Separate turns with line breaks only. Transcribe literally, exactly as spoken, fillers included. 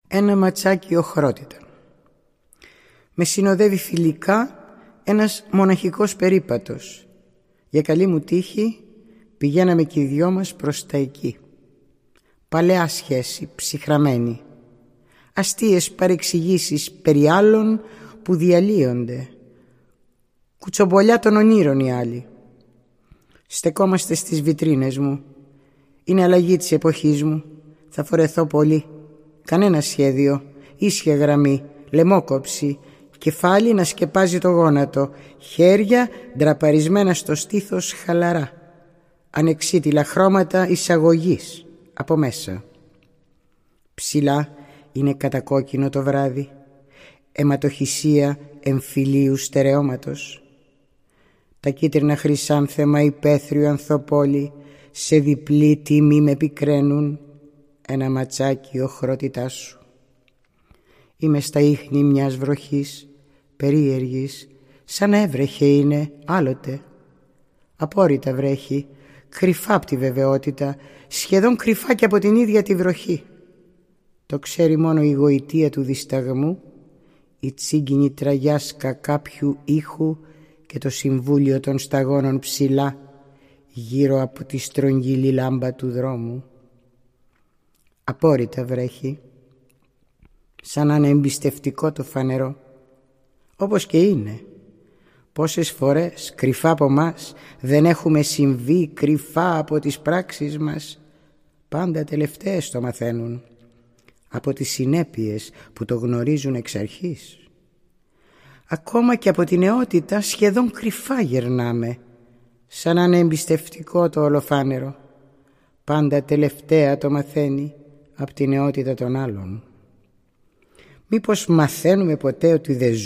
Ένα ματσάκι οχρότητα. Με συνοδεύει φιλικά ένας μοναχικός περίπατος. Για καλή μου τύχη πηγαίναμε και οι δυο μας προς τα εκεί. Παλαιά σχέση, ψυχραμένη. Αστείες παρεξηγήσεις περί άλλων που διαλύονται. Κουτσομπολιά των ονείρων οι άλλοι. Στεκόμαστε στις βιτρίνες μου. Είναι αλλαγή της εποχής μου. Θα φορεθώ πολύ. Κανένα σχέδιο, ίσια γραμμή, λαιμόκοψη, κεφάλι να σκεπάζει το γόνατο, χέρια ντραπαρισμένα στο στήθος χαλαρά, ανεξίτηλα χρώματα εισαγωγής από μέσα. Ψηλά είναι κατακόκκινο το βράδυ, αιματοχυσία εμφυλίου στερεώματος. Τα κίτρινα χρυσάνθεμα υπαίθριου ανθοπόλη σε διπλή τιμή με πικραίνουν. Ένα ματσάκι οχρότητά σου. Είμαι στα ίχνη μιας βροχής περίεργης, σαν έβρεχε είναι άλλοτε. Απόρριτα βρέχει, κρυφά απ' τη βεβαιότητα, σχεδόν κρυφά και από την ίδια τη βροχή. Το ξέρει μόνο η γοητεία του δισταγμού, η τσίγκινη τραγιάσκα κάποιου ήχου και το συμβούλιο των σταγόνων ψηλά γύρω από τη στρογγυλή λάμπα του δρόμου. Απόρριτα βρέχει, σαν να είναι εμπιστευτικό το φανερό, όπως και είναι. Πόσες φορές κρυφά από μας δεν έχουμε συμβεί, κρυφά από τις πράξεις μας. Πάντα τελευταίες το μαθαίνουν, από τις συνέπειες που το γνωρίζουν εξ αρχής. Ακόμα και από την νεότητα σχεδόν κρυφά γερνάμε, σαν να είναι εμπιστευτικό το ολοφάνερο. Πάντα τελευταία το μαθαίνει από την νεότητα των άλλων. Μήπως μαθαίνουμε ποτέ ότι δεν